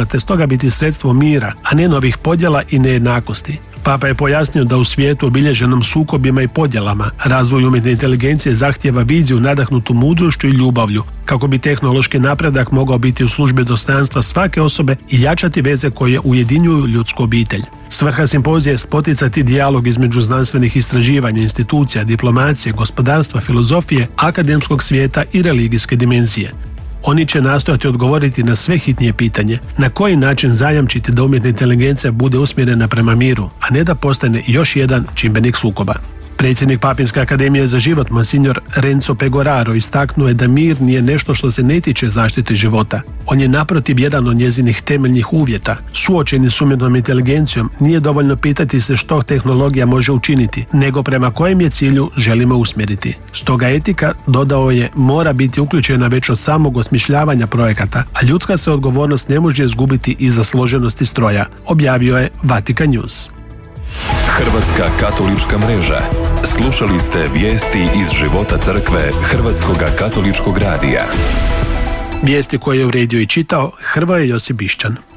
te stoga biti sredstvo mira, a ne novih podjela i nejednakosti. Papa je pojasnio da u svijetu obilježenom sukobima i podjelama razvoj umjetne inteligencije zahtijeva viziju nadahnutu mudrošću i ljubavlju, kako bi tehnološki napredak mogao biti u službi dostojanstva svake osobe i jačati veze koje ujedinjuju ljudsku obitelj. Svrha simpozija je poticati dijalog između znanstvenih istraživanja, institucija, diplomacije, gospodarstva, filozofije, akademskog svijeta i religijske dimenzije. Oni će nastojati odgovoriti na sve hitnije pitanje, na koji način zajamčiti da umjetna inteligencija bude usmjerena prema miru, a ne da postane još jedan čimbenik sukoba. Predsjednik Papinske akademije za život, monsignor Renzo Pegoraro, istaknuo je da mir nije nešto što se ne tiče zaštite života. On je naprotiv jedan od njezinih temeljnih uvjeta. Suočeni s umjetnom inteligencijom nije dovoljno pitati se što tehnologija može učiniti, nego prema kojem je cilju želimo usmjeriti. Stoga etika, dodao je, mora biti uključena već od samog osmišljavanja projekata, a ljudska se odgovornost ne može izgubiti iza složenosti stroja, objavio je Vatikan News. Hrvatska katolička mreža. Slušali ste vijesti iz života crkve Hrvatskog katoličkog radija. Vijesti koje je uredio i čitao Hrvoje Josip Bišćan.